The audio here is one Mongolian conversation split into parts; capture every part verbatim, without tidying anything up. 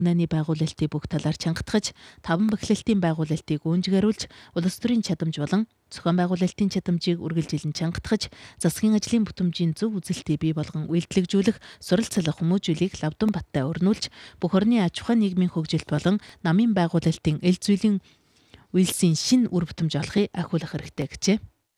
Наны байгуулалтыг бүх талаар чангатгаж, таван бэхлэлтийн байгуулалтыг үүнжгээрүүлж, улс төрийн чадамж болон зохион байгуулалтын чадамжийг үргэлжилэн чангатгаж, засгийн ажлын бүтэмжийн зөв үзэлтийг бий болгон үйлдэлжүүлэх суралцлах хүмүүжүүлийг Лавдан Баттай өрнүүлж, бүх орны аж ахуй нийгмийн хөгжилт болон намын байгуулалтын эл зүйлийн үйлсийн шин үр бүтэмж олохыг ахиулах хэрэгтэй гэжээ.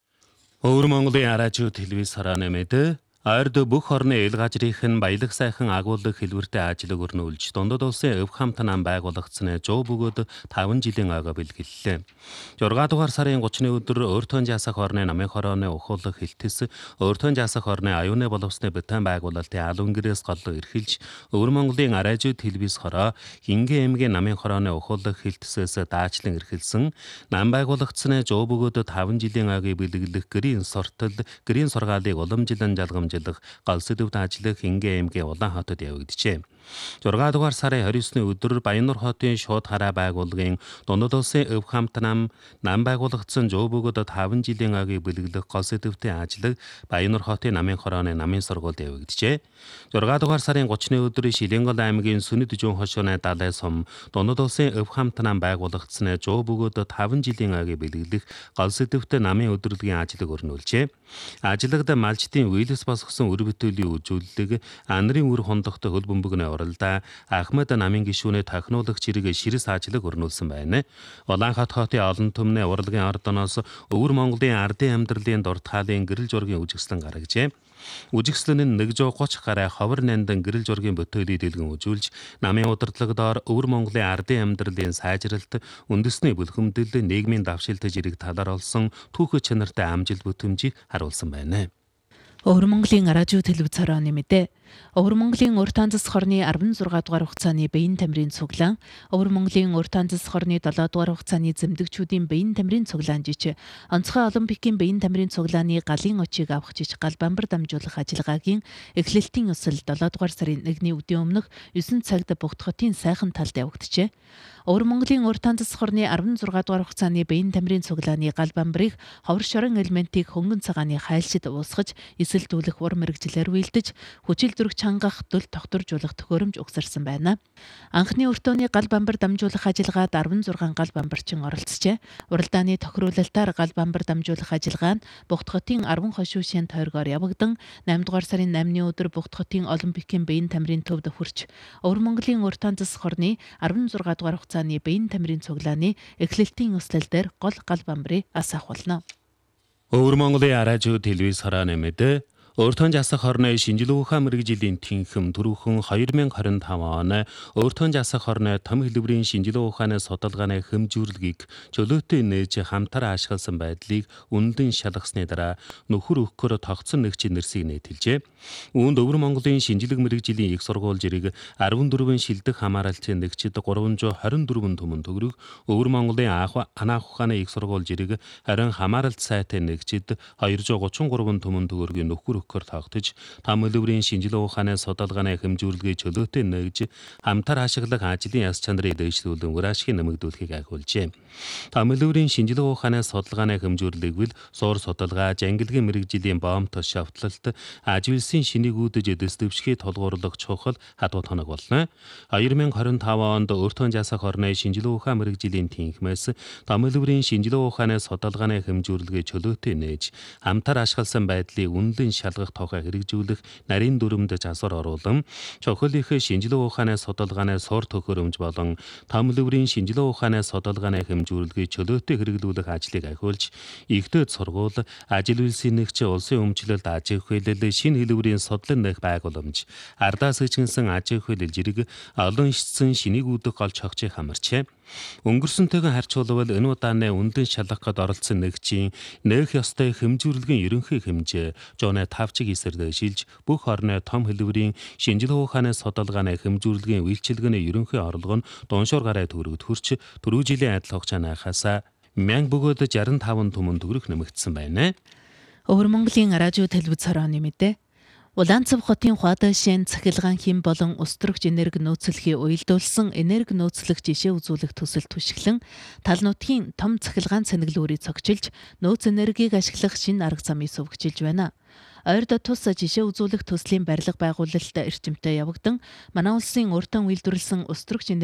Өвөр Монголын араажуу телевиз харааны мэдээ Ойрд бүх орны эл газрынхын баялаг сайхан агуулгах хэлбэртэй ажлыг өрнүүлж, дундад улсын өв хамт нам байгуулагдсны жоо бөгөөд таван жилийн ойгоо бэлгэллээ. зургаан дугаар сарын гуравны өдөр Өөртөө жасах орны намын хорооны ухуулах хилтэс, Өөртөө жасах орны аюуны боловсны битэн байгуулалтын албан гэрээс голлоо эрхэлж, Өвөр Монголын араажуу телевиз хороо Хингээ эмгийн намын хорооны ухуулах хилтэсээс даачлан эрхэлсэн, нам байгуулагдсны жоо бөгөөд таван жилийн ойгыг бэлгэлэх гэрийн сортол, гэрийн сургаалыг уламжилан жалгамж гал сэдвд ажиллах Хингээ эмгийн Улаанхаатад явагджээ. зургаан дугаар сарын хорь ёсны өдөр Баяннур хотын шууд хараа байгууллагын дундад улсын өв хамт нам нам байгуулагдсан жоо бөгөөд таван жилийн ойгийг бэлгэлэх гол сэдвтэй ажиллаг Баяннур хотын намын хорооны намын сургуульд явагджээ. зургаан дугаар сарын гуравны өдөр Шилэнгол аймгийн Сүнэд Жүн хошууны далай сум дундад улсын өв хамт нам байгуулагдсан жоо бөгөөд таван жилийн ойгийг бэлгэлэх гол сэдвтэй намын өдрөлгийн ажлыг өрнүүлжээ. Ажлагд малчдын үеэлс босгосон үр бүтээлийн үзүүлэлэг, анарын үр хондохтой хөл бөмбөгний уралдаа Ахмад намын гишүүний тохинуулагч хэрэг ширээс ажлыг өрнүүлсэн байна. Улаанхаат хотын олон түмний урлагийн ордоноос Өвөр Монголын ардын амьдралын дуртахаалын гэрэл зургийн үжигслэн гаргажээ. Үжигслэн нь нэг зуун гурван гаруй ховор нандан гэрэл зургийн бүтээлийг дэлгэн үзүүлж, намын удирдлагадоор Өвөр Монголын ардын амьдралын сайжралт, үндэсний бүлхэмдэл, нийгмийн давшилт зэрэг талаар олсон түүх чанартай амжилт бүтэмжийг харуулсан байна. Өвөр Монголын араажуу телевиз хорооны мэдээ. Өвөр Монголын урт анзас хорны арван зургаан дугаар хугацааны биеийн тамирын цуглаан, Өвөр Монголын урт анзас хорны долоо дугаар хугацааны зэмдэгчүүдийн биеийн тамирын цуглаан жиж, онцгой олимпикийн биеийн тамирын цуглааны галын очийг авах жиж гал бамбар дамжуулах ажиллагаагийн эхлэлтийн өсөл долоо дугаар сарын нэгний өдийн өмнөх есөн цагт Богд хотын сайхан талд явагджээ. Өвөр Монголын урт анзас хорны арван зургаан дугаар хугацааны биеийн тамирын цуглааны гал бамбарыг ховор шорон элементийг хөнгөн цагааны хайлшид уусгаж, эсэлдүүлэх ур мэрэгжлээр үйлдэж, хүчил зүрх чангах дөл тогтворжуулах төхөөрөмж угсарсан байна. Анхны өртөөний гал бамбар дамжуулах ажиллагаад арван зургаан гал бамбарчин оролцжээ. Уралдааны тохируулалтаар гал бамбар дамжуулах ажиллагаа нь Богд хотын арван хошуушийн тойргоор явагдан, найман дугаар сарын наймны өдөр Богд хотын олимпикийн биеийн тамирын төвд хүрч, Өвөр Монголын урт анзас хорны арван зургаан дугаар хугацааны биеийн тамирын цуглааны эхлэлтийн өслөл дээр гол гал бамбарыг асаах болно. Өвөр Монголын араажуу телевиз харааны мэдээ. Өөртөө жасах орны шинжилгээ ухаан мэрэгжлийн тэнхим түрүүхэн хоёр мянга хорин таван он Өөртөө жасах орны том хэлбэрийн шинжилгээ ухааны судалгааны хэмжүүлгийг чөлөөтэй нээж хамтараа ашигласан байдлыг үнэлэн шалгасны дараа нөхөр өгөхөөр тогтсон нэгжийн нэрсийг нэтэлжээ. Үүнд Өвөр Монголын шинжилгээ мэрэгжлийн их сургууль зэрэг арван дөрвөн шилдэг хамааралцын нэгжид гурван зуун хорин дөрвөн түмэн төгрөг, Өвөр Монголын анаах ухааны их сургууль зэрэг харин хамааралт сайтын нэгжид хоёр зуун гуравчин гурван түмэн төгрөгийн нөхөр өгөхөөр тогтож, том хэлбэрийн шинжилгээ ухааны судалгааны хэмжүүлгийг чөлөөтэй нээж хамтар ашиглах ажлын яс чанарыг дэвшлүүлэн үр ашигыг нэмэгдүүлэхийг ахиулжээ. Том хэлбэрийн шинжилгээ ухааны судалгааны хэмжүүлгийг бол суур судалгаа, жангилгийн мэрэгжлийн боомт шавтлалт, ажилсын шинийг үүдэж дэвшгийг тулгуурлах чухал хадууд хоног болно. хоёр мянга хорин таван онд Өөртөө жасах орны шинжилгээ ухаан мэрэгжлийн тэнхимээс том хэлбэрийн шинжилгээ ухааны судалгааны хэмжүүлгийг чөлөөтэй нээж хамтар ашигласан байдлыг үнэлэн шалгах тухай хэрэгжүүлэх нарийн дүрмд засвар оруулан, чухал их шинжилгээ ухааны судалгааны суур төхөөрөмж болон том хэлбэрийн шинжилгээ ухааны судалгааны хэмжүүлгийг чөлөөтэй хэрэглүүлэх ажлыг ахиулж, ихтэйд сургууль, ажил үйлсийн нэгч, улсын өмчлөлт, аж ахуй хэлэл, шинэ хэлбэрийн судлан нэх байгууламж, ардаас ичгэнсэн аж ахуй хэлэл зэрэг олон ишцэн шинийг үүдэх гол чогчийг хамарчээ. Өнгөрсөнтэйгэн харьцуулбал энэ удааны үнэлэн шалгахад оролцсон нэгжийн нээх ёстой хэмжүүлгийн ерөнхий хэмжээ жуунэ тавчиг эсрэг шилж, бүх орны том хэлбэрийн шинжилгээ ухааны судалгааны хэмжүүлгийн үйлчилгээний ерөнхий орлого нь дуншуур гараа төгрөгд хүрч, түрүү жилийн адил хугацаанаас мянга бөгөөд шестьдесят пять түмэн төгрөг нэмэгдсэн байна. Өвөр Монголын араажуу телевиз хорооны мэдээ. Улаанцав хотын Хуадаашин цахилгаан хим болон Өстрөгч энерги нөөцлөхийн уялдуулсан энерги нөөцлөх жишээ үзүүлэх төсөл түшиглэн тал нутгийн том цахилгаан цэнэглүүрийг цогчилж, нөөц энергийг ашиглах шинэ арга замыг сувгчилж байна. Ойрдо тус жишээ үзүүлэх төслийн барилга байгуулалт эрчимтэй явагдан манай улсын урьдчилан үйлдвэрлэсэн ус төрөгч